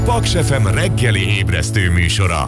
Paks FM reggeli ébresztő műsora.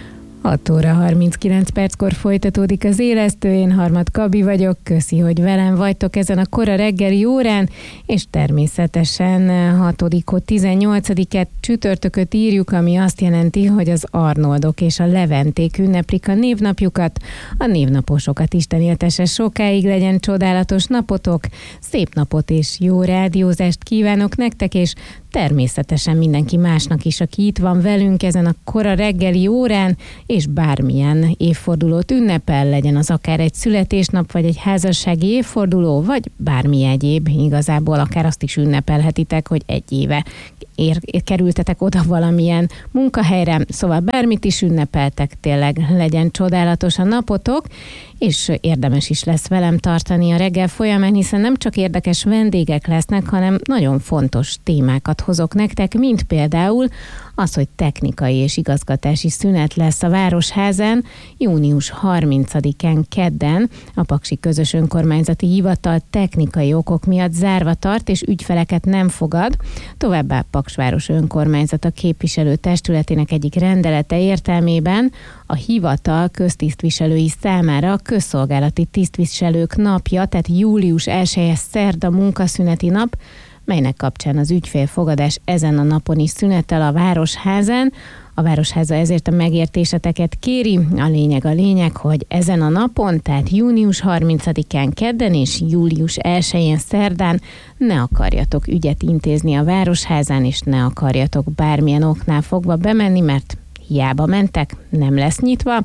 6 óra 39 perckor folytatódik az élesztő, én Harmad Gabi vagyok, köszi, hogy velem vagytok ezen a kora reggeli órán, és természetesen 6-ot, 18-et csütörtököt írjuk, ami azt jelenti, hogy az Arnoldok és a Leventék ünneplik a névnapjukat. A névnaposokat Isten éltesse sokáig, legyen csodálatos napotok, szép napot és jó rádiózást kívánok nektek, és természetesen mindenki másnak is, aki itt van velünk ezen a kora reggeli órán, és bármilyen évfordulót ünnepel, legyen az akár egy születésnap, vagy egy házassági évforduló, vagy bármi egyéb, igazából akár azt is ünnepelhetitek, hogy egy éve kerültetek oda valamilyen munkahelyre, szóval bármit is ünnepeltek, tényleg legyen csodálatos a napotok, és érdemes is lesz velem tartani a reggel folyamán, hiszen nem csak érdekes vendégek lesznek, hanem nagyon fontos témákat hozok nektek, mint például az, hogy technikai és igazgatási szünet lesz a Városházán június 30-án kedden. A Paksi Közös Önkormányzati Hivatal technikai okok miatt zárva tart, és ügyfeleket nem fogad. Továbbá Paksváros Önkormányzata képviselő testületének egyik rendelete értelmében a hivatal köztisztviselői számára a közszolgálati tisztviselők napja, tehát július 1-e szerda munkaszüneti nap, melynek kapcsán az ügyfélfogadás ezen a napon is szünetel a Városházán. A Városháza ezért a megértéseteket kéri. A lényeg, hogy ezen a napon, tehát június 30-án kedden és július 1-én szerdán ne akarjatok ügyet intézni a Városházán, és ne akarjatok bármilyen oknál fogva bemenni, mert hiába mentek, nem lesz nyitva.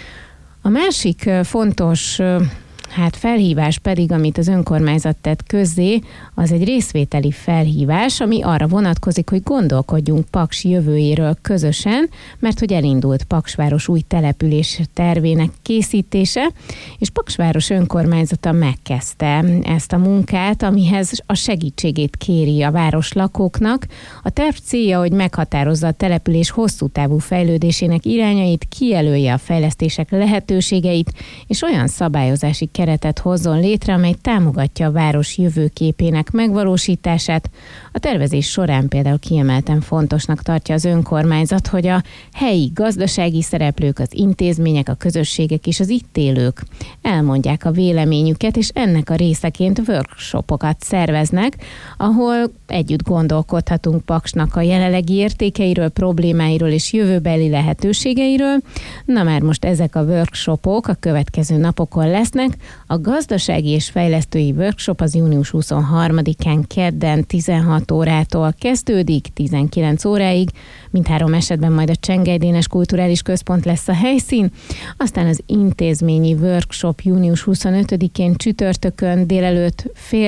A másik fontos felhívás pedig, amit az önkormányzat tett közzé, az egy részvételi felhívás, ami arra vonatkozik, hogy gondolkodjunk Paks jövőjéről közösen, mert hogy elindult Paksváros új település tervének készítése, és Paksváros önkormányzata megkezdte ezt a munkát, amihez a segítségét kéri a város lakóknak. A terv célja, hogy meghatározza a település hosszú távú fejlődésének irányait, kijelölje a fejlesztések lehetőségeit, és olyan szabályozási keretet hozzon létre, amely támogatja a város jövőképének megvalósítását. A tervezés során például kiemelten fontosnak tartja az önkormányzat, hogy a helyi gazdasági szereplők, az intézmények, a közösségek és az itt élők elmondják a véleményüket, és ennek a részeként workshopokat szerveznek, ahol együtt gondolkodhatunk Paksnak a jelenlegi értékeiről, problémáiról és jövőbeli lehetőségeiről. Na már most ezek a workshopok a következő napokon lesznek. A gazdasági és fejlesztői workshop az június 23-án kedden 16 órától kezdődik, 19 óráig. Mindhárom esetben majd a Csengely Dénes Kulturális Központ lesz a helyszín. Aztán az intézményi workshop június 25-én csütörtökön délelőtt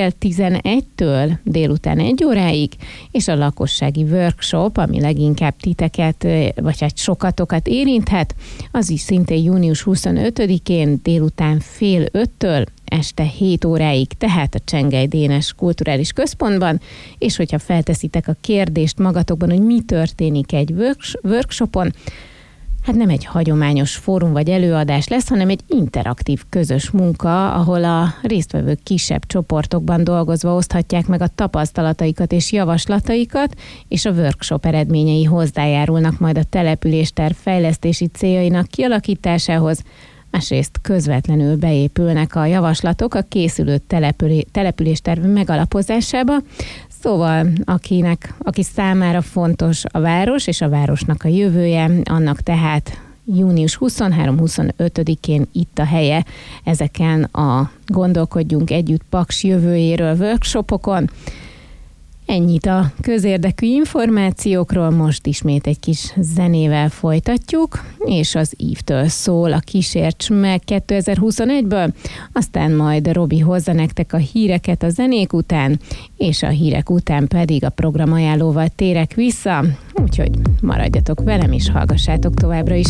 10:30-től délután 1 óráig, és a lakossági workshop, ami leginkább titeket, vagy hát sokatokat érinthet, az is szintén június 25-én délután 4:30-től este 7 óráig, tehát a Csengely Dénes Kulturális Központban, és hogyha felteszitek a kérdést magatokban, hogy mi történik egy workshopon, hát nem egy hagyományos fórum vagy előadás lesz, hanem egy interaktív közös munka, ahol a résztvevők kisebb csoportokban dolgozva oszthatják meg a tapasztalataikat és javaslataikat, és a workshop eredményei hozzájárulnak majd a településterv fejlesztési céljainak kialakításához. Másrészt közvetlenül beépülnek a javaslatok a készülő településterv megalapozásába, szóval aki számára fontos a város és a városnak a jövője, annak tehát június 23-25-én itt a helye ezeken a Gondolkodjunk Együtt Paks jövőjéről workshopokon. Ennyit a közérdekű információkról, most ismét egy kis zenével folytatjuk, és az Eve-től szól a Kísérts meg 2021-ből, aztán majd Robi hozza nektek a híreket a zenék után, és a hírek után pedig a programajánlóval térek vissza, úgyhogy maradjatok velem és hallgassátok továbbra is